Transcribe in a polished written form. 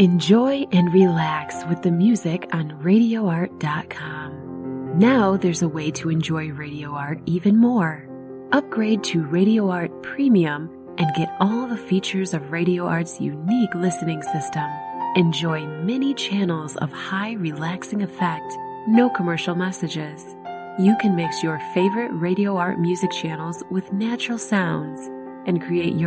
Enjoy and relax with the music on RadioArt.com. Now there's a way to enjoy Radio Art even more. Upgrade to Radio Art Premium and get all the features of Radio Art's unique listening system. Enjoy many channels of high relaxing effect, no commercial messages. You can mix your favorite Radio Art music channels with natural sounds and create your